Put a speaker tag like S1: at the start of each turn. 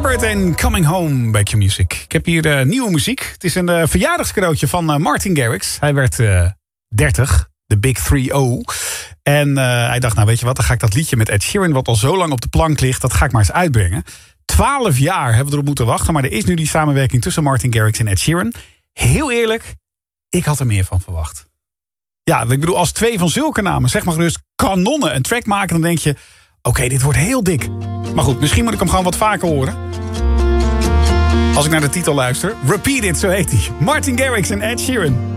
S1: Shepard en Coming Home bij Q-Music. Ik heb hier nieuwe muziek. Het is een verjaardagscadeautje van Martin Garrix. Hij werd 30, de Big 3-0. En hij dacht, nou weet je wat, dan ga ik dat liedje met Ed Sheeran, wat al zo lang op de plank ligt, dat ga ik maar eens uitbrengen. 12 jaar hebben we erop moeten wachten, maar er is nu die samenwerking tussen Martin Garrix en Ed Sheeran. Heel eerlijk, ik had er meer van verwacht. Ja, ik bedoel, als twee van zulke namen, zeg maar gerust kanonnen, een track maken, dan denk je, oké, dit wordt heel dik. Maar goed, misschien moet ik hem gewoon wat vaker horen. Als ik naar de titel luister. Repeat It, zo heet hij. Martin Garrix en Ed Sheeran.